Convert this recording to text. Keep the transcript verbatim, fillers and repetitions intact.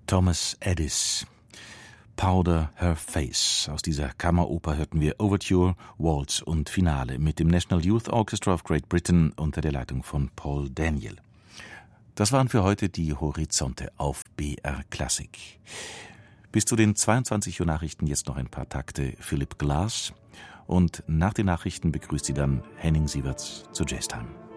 Thomas Addis. Powder Her Face. Aus dieser Kammeroper hörten wir Overture, Waltz und Finale mit dem National Youth Orchestra of Great Britain unter der Leitung von Paul Daniel. Das waren für heute die Horizonte auf B R Klassik. Bis zu den zweiundzwanzig Uhr Nachrichten jetzt noch ein paar Takte Philip Glass und nach den Nachrichten begrüßt Sie dann Henning Sieverts zu Jazztime.